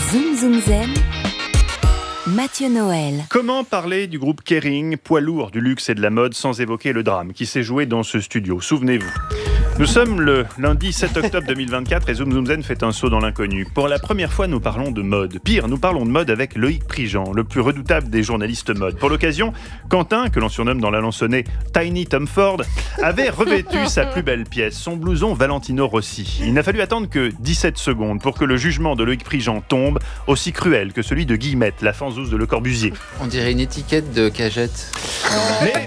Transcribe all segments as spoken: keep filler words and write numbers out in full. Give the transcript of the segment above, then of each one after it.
Zoom Zoom Zen, Mathieu Noël. Comment parler du groupe Kering, poids lourd du luxe et de la mode, sans évoquer le drame qui s'est joué dans ce studio? Souvenez-vous. Nous sommes le lundi sept octobre deux mille vingt-quatre et Zoom Zoom Zen fait un saut dans l'inconnu. Pour la première fois, nous parlons de mode. Pire, nous parlons de mode avec Loïc Prigent, le plus redoutable des journalistes mode. Pour l'occasion, Quentin, que l'on surnomme dans l'alençonnais Tiny Tom Ford, avait revêtu sa plus belle pièce, son blouson Valentino Rossi. Il n'a fallu attendre que dix-sept secondes pour que le jugement de Loïc Prigent tombe, aussi cruel que celui de Guillemette, la fanzouze de Le Corbusier. On dirait une étiquette de cagette. Mais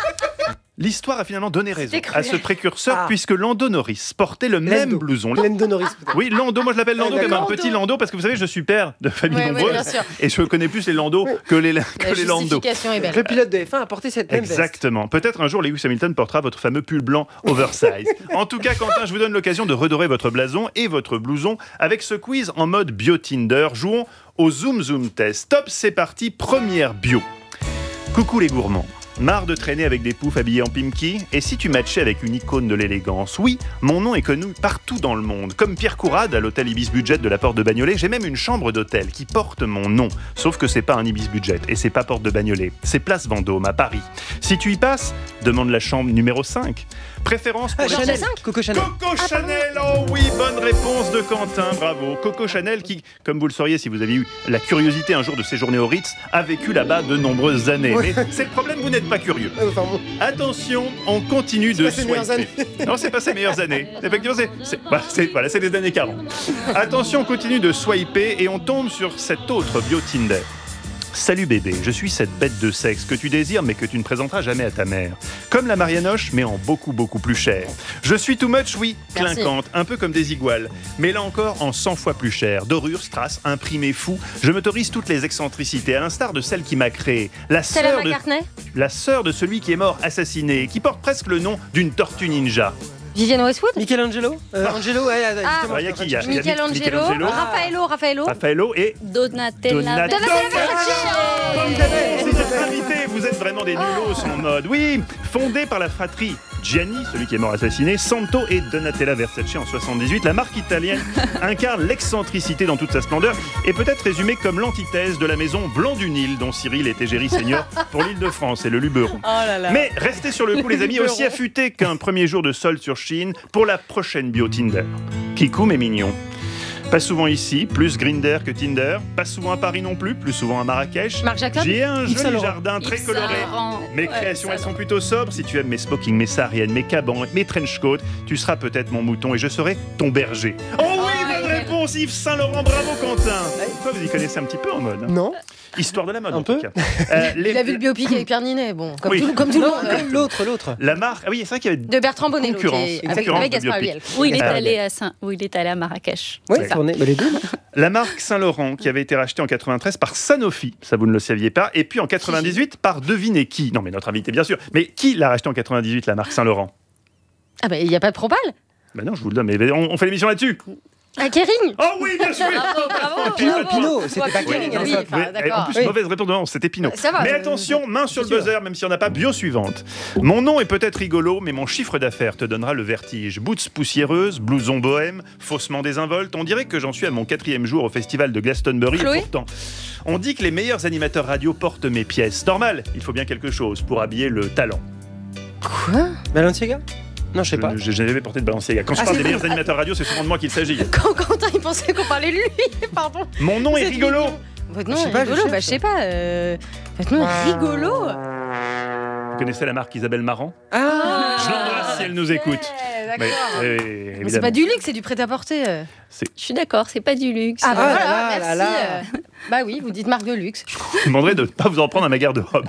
l'histoire a finalement donné raison à ce précurseur, ah. puisque Lando Norris portait le Lando. même blouson. Lando Norris, peut-être. Oui, Lando, moi je l'appelle Lando, Ah, comme un Lando. petit Lando, parce que vous savez, je suis père de famille Ouais, ouais, nombreuse, bien sûr. et je connais plus les Lando que les, que La les Lando. justification est belle. Le pilote de F un a porté cette même veste. Exactement. Peut-être un jour, Lewis Hamilton portera votre fameux pull blanc oversize. En tout cas, Quentin, je vous donne l'occasion de redorer votre blason et votre blouson avec ce quiz en mode bio-Tinder. Jouons au Zoom Zoom Test. Top, c'est parti, première bio. Coucou les gourmands. Marre de traîner avec des poufs habillés en pimki? Et si tu matchais avec une icône de l'élégance? Oui, mon nom est connu partout dans le monde. Comme Pierre Courade à l'hôtel Ibis Budget de la Porte de Bagnolet, j'ai même une chambre d'hôtel qui porte mon nom. Sauf que c'est pas un Ibis Budget et c'est pas Porte de Bagnolet. C'est Place Vendôme à Paris. Si tu y passes, demande la chambre numéro cinq. Préférence pour Ah, les... Chanel. Coco Chanel. Coco Chanel, oh oui, bonne réponse de Quentin, bravo. Coco Chanel qui, comme vous le sauriez si vous avez eu la curiosité un jour de séjourner au Ritz, a vécu là-bas de nombreuses années. Ouais. Mais c'est le problème, vous n'êtes pas curieux. Ah, enfin, bon. Attention, on continue de pas ses meilleures swiper. Non, c'est pas ses meilleures années. Effectivement, c'est, c'est, bah, c'est, voilà, c'est des années quarante. Attention, on continue de swiper et on tombe sur cet autre bio Tinder. Salut bébé, je suis cette bête de sexe que tu désires mais que tu ne présenteras jamais à ta mère. Comme la Marianoche, mais en beaucoup beaucoup plus cher. Je suis too much, oui, Merci. clinquante, un peu comme des iguales. Mais là encore, en cent fois plus cher. Dorure, strass, imprimé fou. Je m'autorise toutes les excentricités, à l'instar de celle qui m'a créé. La Stella sœur de, McCartney, la sœur de celui qui est mort assassiné, qui porte presque le nom d'une tortue ninja. Vivienne Westwood, Michelangelo euh, Angelo, ouais, ouais, Ah. justement. Il y a qui? Il y a- il y a Michelangelo, Michelangelo, Raffaello, Raffaello, Raffaello et Donatella. Donatella. Donatella Versace. C'est notre invité, vous êtes vraiment des nulos en mode. Oui, fondée par la fratrie Gianni, celui qui est mort assassiné, Santo et Donatella Versace en soixante-dix-huit, la marque italienne incarne l'excentricité dans toute sa splendeur et peut être résumée comme l'antithèse de la maison Blanc du Nil dont Cyril est égérie senior pour l'Île-de-France et le Luberon. Oh là là. Mais restez sur le coup les amis, aussi affûtés qu'un premier jour de solde sur Chine pour la prochaine bio Tinder. Kikou mais mignon. Pas souvent ici, plus Grindr que Tinder. Pas souvent à Paris non plus, plus souvent à Marrakech. Marc Jacob, J'ai un Yves Saint joli Laurent. jardin très Yves coloré. Saint Laurent. Mes Ouais, créations, Saint elles sont Laurent. plutôt sobres. Si tu aimes mes smoking, mes sahariennes, mes cabans, mes trench coats, tu seras peut-être mon mouton et je serai ton berger. Oh oui, bonne réponse, Yves Saint Laurent, bravo Quentin. Pourquoi vous y connaissez un petit peu en mode hein? Non. Histoire de la mode Un en peu. tout cas. Euh, les- il a vu le biopic avec Pierre Ninet, bon, comme, Oui. tout, comme tout le Non, monde. l'autre, l'autre. La marque, ah oui, c'est vrai qu'il y avait De Bertrand Bonello, qui Concurrence. est avec, Concurrence avec de Gaspard biopic. Huliel. Où il est Ah, allé à Saint, où il est allé à Marrakech. Oui, Ouais. on est, bah, les deux. non la marque Saint-Laurent qui avait été rachetée en quatre-vingt-treize par Sanofi, ça vous ne le saviez pas, et puis en quatre-vingt-dix-huit par devinez qui. Non mais notre invité bien sûr, mais qui l'a racheté en quatre-vingt-dix-huit la marque Saint-Laurent? Ah bah il n'y a pas de propale. Ben non, je vous le donne, mais on, on fait l'émission là-dessus. Ah, Kering. Oh oui, bien sûr. Bravo, bravo. Pinot, bravo. Pinot, c'était pas Oui, Kering à oui, l'époque. enfin, Oui, et d'accord. en plus, Oui. mauvaise réponse, non, c'était Pinot. Ça va, mais je- attention, main sur le c'est sûr. buzzer, même s'il n'y en a pas, bio suivante. Mon nom est peut-être rigolo, mais mon chiffre d'affaires te donnera le vertige. Boots poussiéreuses, blouson bohème, faussement désinvolte. On dirait que j'en suis à mon quatrième jour au festival de Glastonbury. Chloé Et pourtant, on dit que les meilleurs animateurs radio portent mes pièces. Normal, il faut bien quelque chose pour habiller le talent. Quoi? Balenciaga Non, je sais pas. Je n'ai jamais porté de Balenciaga. Quand je Ah, parle c'est des vrai. meilleurs animateurs radio, c'est souvent de moi qu'il s'agit. Quand Quentin il pensait qu'on parlait de lui, pardon. Mon nom est C'est rigolo. mignon. Votre nom Je sais est pas, je rigolo, cherche. bah je sais pas. euh, Votre nom est rigolo. Vous connaissez la marque Isabelle Marant? Ah, Je l'embrasse si elle nous écoute. Ouais, Mais, d'accord. euh, Mais c'est évidemment. pas du luxe, c'est du prêt-à-porter. euh. Je suis d'accord, c'est pas du luxe. Ah bah Ah voilà, là là merci. là là. euh. Bah oui, vous dites marque de luxe. Je vous demanderai de ne pas vous en prendre à ma garde-robe.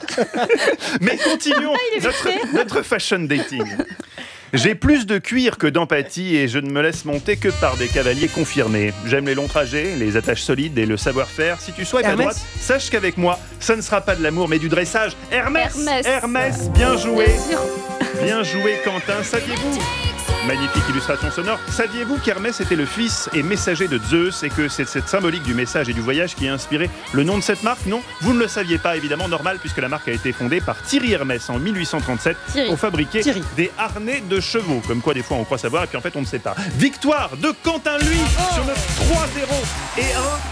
Mais continuons il est notre, prêt. notre fashion dating. J'ai plus de cuir que d'empathie et je ne me laisse monter que par des cavaliers confirmés. J'aime les longs trajets, les attaches solides et le savoir-faire. Si tu swipes à Hermès. droite, sache qu'avec moi, ça ne sera pas de l'amour mais du dressage. Hermès Hermès. Hermès, bien joué. Bien sûr. Bien joué Quentin, saviez-vous? Magnifique illustration sonore. Saviez-vous qu'Hermès était le fils et messager de Zeus et que c'est cette symbolique du message et du voyage qui a inspiré le nom de cette marque? Non, vous ne le saviez pas, évidemment, normal, puisque la marque a été fondée par Thierry Hermès en mille huit cent trente-sept Thierry. pour fabriquer Thierry. des harnais de chevaux. Comme quoi, des fois, on croit savoir et puis en fait, on ne sait pas. Victoire de Quentin, lui, sur notre trois zéro et un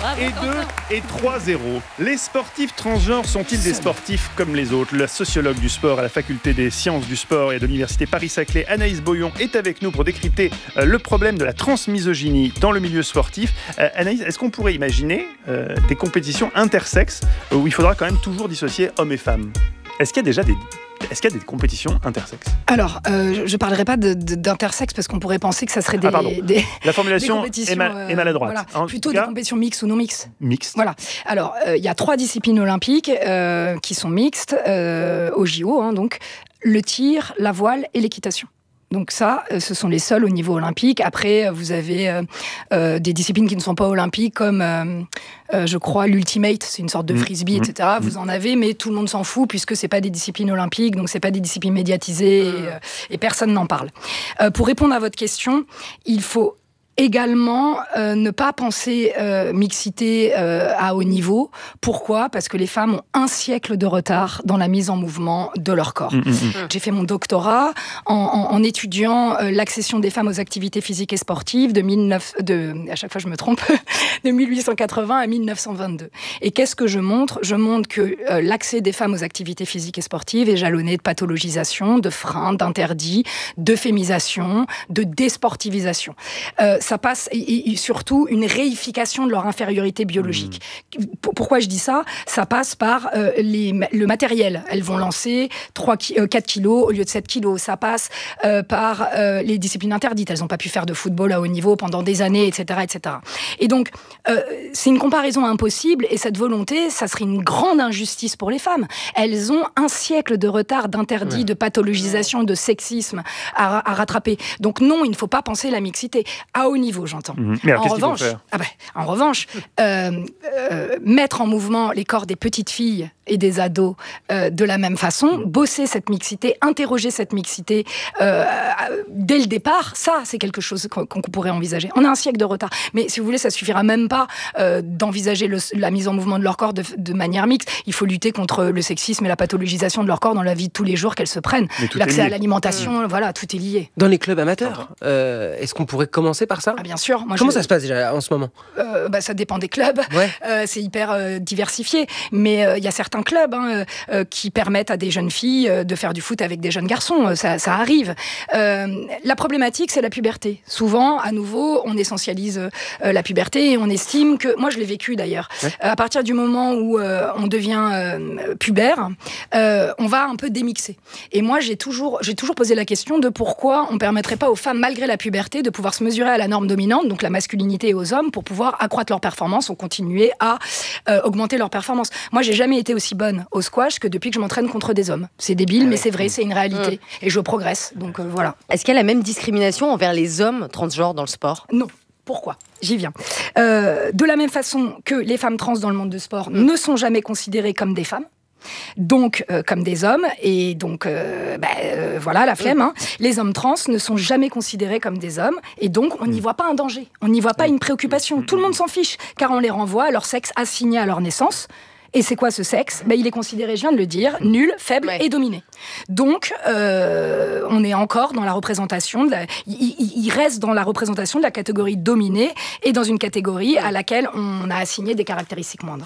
et deux et trois zéro. Les sportifs transgenres sont-ils des sportifs comme les autres ? La sociologue du sport à la faculté des sciences du sport et de l'université Paris-Saclay, Anaïs Boyon, est avec nous pour décrypter euh, le problème de la transmisogynie dans le milieu sportif. Euh, Anaïs, est-ce qu'on pourrait imaginer euh, des compétitions intersexes où il faudra quand même toujours dissocier hommes et femmes ? Est-ce qu'il y a déjà des... Est-ce qu'il y a des compétitions intersexes ? Alors, euh, je ne parlerai pas de, de, d'intersexe parce qu'on pourrait penser que ça serait des, ah, pardon. des, La formulation des compétitions, est, ma- est maladroite. Voilà. En Plutôt tout cas, des compétitions mixtes ou non mixtes. Mixtes. Voilà. Alors, il euh, y a trois disciplines olympiques euh, qui sont mixtes euh, au J O, hein, donc le tir, la voile et l'équitation. Donc ça, euh, ce sont les seuls au niveau olympique. Après, vous avez euh, euh, des disciplines qui ne sont pas olympiques, comme, euh, euh, je crois, l'ultimate, c'est une sorte de frisbee, mmh. et cetera. Mmh. Vous en avez, mais tout le monde s'en fout, puisque c'est pas des disciplines olympiques, donc c'est pas des disciplines médiatisées, et, euh, et personne n'en parle. Euh, pour répondre à votre question, il faut également, euh, ne pas penser euh, mixité euh, à haut niveau. Pourquoi ? Parce que les femmes ont un siècle de retard dans la mise en mouvement de leur corps. Mmh, mmh. J'ai fait mon doctorat en, en, en étudiant euh, l'accession des femmes aux activités physiques et sportives de, mille neuf, de à chaque fois je me trompe, de mille huit cent quatre-vingts à mille neuf cent vingt-deux. Et qu'est-ce que je montre ? Je montre que euh, l'accès des femmes aux activités physiques et sportives est jalonné de pathologisation, de freins, d'interdits, d'euphémisation, de désportivisation. Euh, ça passe, et, et surtout, une réification de leur infériorité biologique. Mmh. Pourquoi je dis ça ? Ça passe par euh, les, le matériel. Elles vont lancer trois, euh, quatre kilos au lieu de sept kilos. Ça passe euh, par euh, les disciplines interdites. Elles n'ont pas pu faire de football à haut niveau pendant des années, et cetera, et cetera. Et donc, euh, c'est une comparaison impossible, et cette volonté, ça serait une grande injustice pour les femmes. Elles ont un siècle de retard d'interdit, ouais. de pathologisation, de sexisme à, à rattraper. Donc non, il ne faut pas penser la mixité. À haut niveau, j'entends. Mmh. Mais alors, en, revanche, ah ben, en revanche, euh, euh, mettre en mouvement les corps des petites filles et des ados euh, de la même façon, mmh. bosser cette mixité, interroger cette mixité euh, dès le départ, ça, c'est quelque chose qu'on, qu'on pourrait envisager. On a un siècle de retard. Mais si vous voulez, ça suffira même pas euh, d'envisager le, la mise en mouvement de leur corps de, de manière mixte. Il faut lutter contre le sexisme et la pathologisation de leur corps dans la vie de tous les jours qu'elles se prennent. L'accès à l'alimentation, mmh. voilà, tout est lié. Dans les clubs amateurs, euh, est-ce qu'on pourrait commencer par ça ? Ah, bien sûr. Moi, Comment je... ça se passe déjà en ce moment ? euh, bah, Ça dépend des clubs. Ouais. Euh, c'est hyper euh, diversifié. Mais il euh, y a certains clubs hein, euh, qui permettent à des jeunes filles euh, de faire du foot avec des jeunes garçons. Ça, ça arrive. Euh, la problématique, c'est la puberté. Souvent, à nouveau, on essentialise euh, la puberté et on estime que... Moi, je l'ai vécu d'ailleurs. Ouais. Euh, à partir du moment où euh, on devient euh, pubère, euh, on va un peu démixer. Et moi, j'ai toujours, j'ai toujours posé la question de pourquoi on ne permettrait pas aux femmes, malgré la puberté, de pouvoir se mesurer à la norme dominante, donc la masculinité, et aux hommes, pour pouvoir accroître leur performance ou continuer à euh, augmenter leur performance. Moi, j'ai jamais été aussi bonne au squash que depuis que je m'entraîne contre des hommes. C'est débile, ah mais ouais. c'est vrai, c'est une réalité. Mmh. Et je progresse, donc euh, voilà. Est-ce qu'il y a la même discrimination envers les hommes transgenres dans le sport ? Non. Pourquoi ? J'y viens. Euh, de la même façon que les femmes trans dans le monde du sport mmh. ne sont jamais considérées comme des femmes, donc euh, comme des hommes, et donc euh, bah, euh, voilà la flemme, hein. Les hommes trans ne sont jamais considérés comme des hommes, et donc on n'y voit pas un danger, on n'y voit pas une préoccupation, tout le monde s'en fiche, car on les renvoie à leur sexe assigné à leur naissance. Et c'est quoi ce sexe ? Ben, il est considéré, je viens de le dire, nul, faible ouais. et dominé. Donc, euh, on est encore dans la représentation, de la, il, il reste dans la représentation de la catégorie dominée et dans une catégorie à laquelle on a assigné des caractéristiques moindres.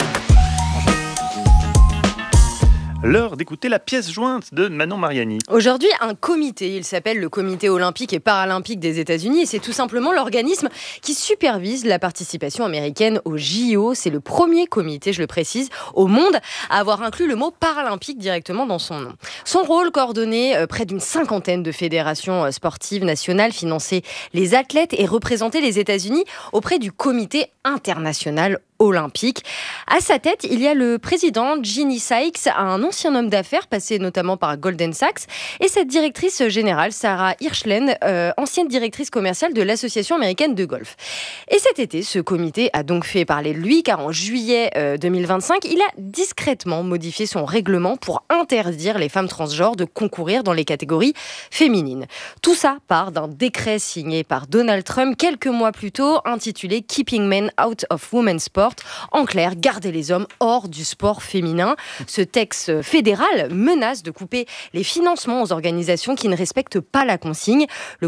L'heure d'écouter la pièce jointe de Manon Mariani. Aujourd'hui, un comité, il s'appelle le Comité olympique et paralympique des États-Unis, et c'est tout simplement l'organisme qui supervise la participation américaine aux J O. C'est le premier comité, je le précise, au monde à avoir inclus le mot paralympique directement dans son nom. Son rôle, coordonner euh, près d'une cinquantaine de fédérations euh, sportives nationales, financer les athlètes et représenter les États-Unis auprès du Comité international olympique. À sa tête, il y a le président Ginny Sykes, un ancien homme d'affaires passé notamment par Goldman Sachs, et cette directrice générale, Sarah Hirschlen, euh, ancienne directrice commerciale de l'Association américaine de golf. Et cet été, ce comité a donc fait parler de lui, car en juillet euh, deux mille vingt-cinq, il a discrètement modifié son règlement pour interdire les femmes transgenres de concourir dans les catégories féminines. Tout ça part d'un décret signé par Donald Trump quelques mois plus tôt, intitulé « Keeping Men Out of Women's Sport ». En clair, garder les hommes hors du sport féminin. Ce texte fédéral menace de couper les financements aux organisations qui ne respectent pas la consigne. Le